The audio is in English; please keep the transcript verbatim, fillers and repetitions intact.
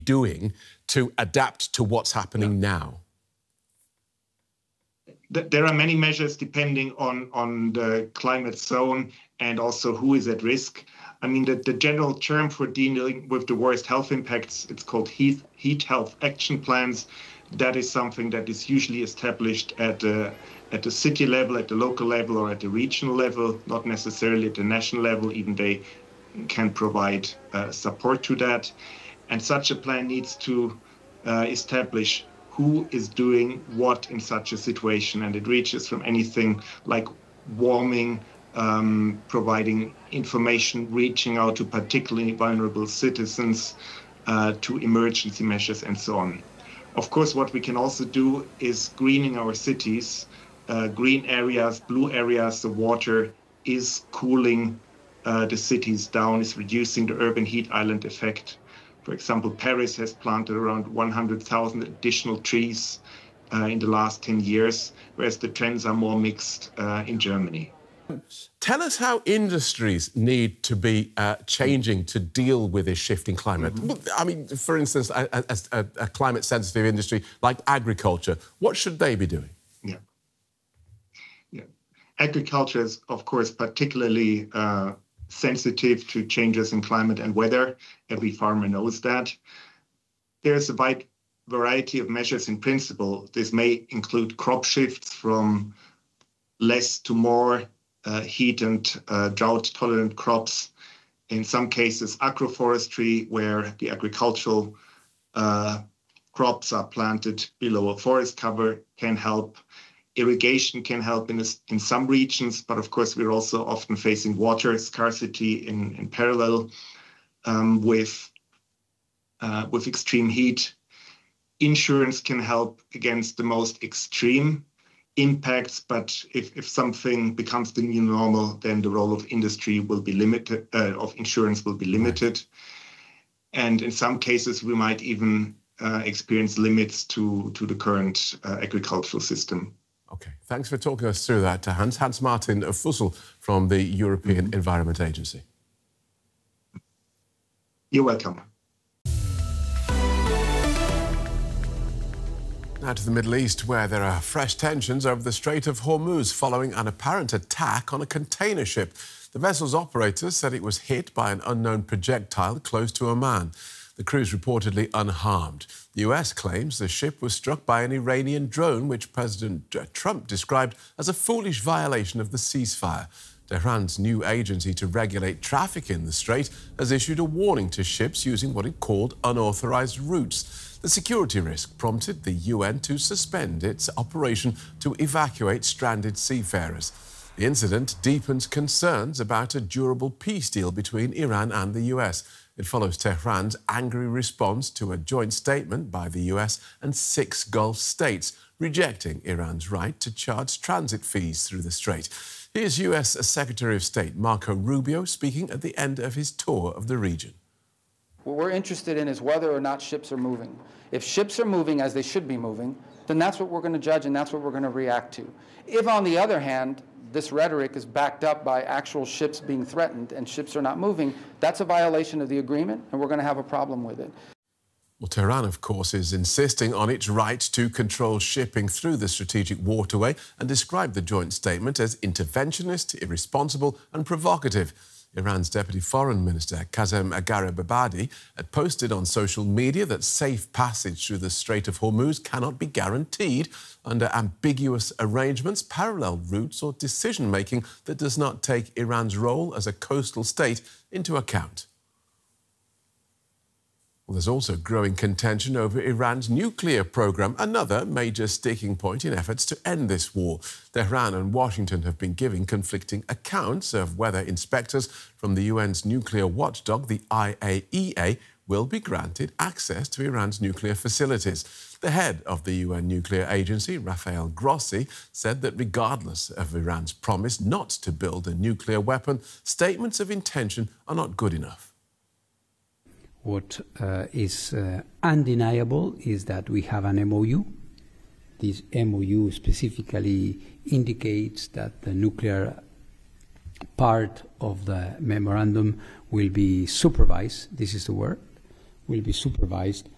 doing to adapt to what's happening yeah. now? There are many measures depending on, on the climate zone and also who is at risk. I mean, the, the general term for dealing with the worst health impacts, it's called heat, heat health action plans. That is something that is usually established at the, at the city level, at the local level, or at the regional level, not necessarily at the national level, even they can provide uh, support to that. And such a plan needs to uh, establish who is doing what in such a situation. And it reaches from anything like warming, um, providing information, reaching out to particularly vulnerable citizens, uh, to emergency measures, and so on. Of course, what we can also do is greening our cities. Uh, green areas, blue areas, the water is cooling uh, the cities down, is reducing the urban heat island effect. For example, Paris has planted around one hundred thousand additional trees uh, in the last ten years, whereas the trends are more mixed uh, in Germany. Tell us how industries need to be uh, changing to deal with this shifting climate. Mm-hmm. I mean, for instance, a, a, a climate-sensitive industry like agriculture, what should they be doing? Yeah. Yeah. Agriculture is, of course, particularly uh, sensitive to changes in climate and weather. Every farmer knows that. There's a wide variety of measures in principle. This may include crop shifts from less to more uh, heat and uh, drought-tolerant crops. In some cases, agroforestry, where the agricultural uh, crops are planted below a forest cover, can help. Irrigation can help in, this, in some regions, but of course we're also often facing water scarcity in, in parallel um, with, uh, with extreme heat. Insurance can help against the most extreme impacts, but if, if something becomes the new normal, then the role of industry will be limited, uh, of insurance will be limited. And in some cases, we might even uh, experience limits to, to the current uh, agricultural system. OK, thanks for talking us through that, to Hans. Hans-Martin Fussel from the European mm-hmm. Environment Agency. You're welcome. Now to the Middle East, where there are fresh tensions over the Strait of Hormuz following an apparent attack on a container ship. The vessel's operators said it was hit by an unknown projectile close to Oman. The crew is reportedly unharmed. The U S claims the ship was struck by an Iranian drone, which President Trump described as a foolish violation of the ceasefire. Tehran's new agency to regulate traffic in the strait has issued a warning to ships using what it called unauthorized routes. The security risk prompted the U N to suspend its operation to evacuate stranded seafarers. The incident deepens concerns about a durable peace deal between Iran and the U S. It follows Tehran's angry response to a joint statement by the U S and six Gulf states rejecting Iran's right to charge transit fees through the strait. Here's U S Secretary of State Marco Rubio speaking at the end of his tour of the region. What we're interested in is whether or not ships are moving. If ships are moving as they should be moving, then that's what we're going to judge and that's what we're going to react to. If, on the other hand, this rhetoric is backed up by actual ships being threatened and ships are not moving, that's a violation of the agreement and we're going to have a problem with it. Well, Tehran, of course, is insisting on its right to control shipping through the strategic waterway and described the joint statement as interventionist, irresponsible and provocative. Iran's Deputy Foreign Minister, Kazem Gharibabadi, had posted on social media that safe passage through the Strait of Hormuz cannot be guaranteed under ambiguous arrangements, parallel routes or decision-making that does not take Iran's role as a coastal state into account. Well, there's also growing contention over Iran's nuclear program, another major sticking point in efforts to end this war. Tehran and Washington have been giving conflicting accounts of whether inspectors from the U N's nuclear watchdog, the I A E A, will be granted access to Iran's nuclear facilities. The head of the U N nuclear agency, Rafael Grossi, said that regardless of Iran's promise not to build a nuclear weapon, statements of intention are not good enough. What uh, is uh, undeniable is that we have an M O U. This M O U specifically indicates that the nuclear part of the memorandum will be supervised, this is the word, will be supervised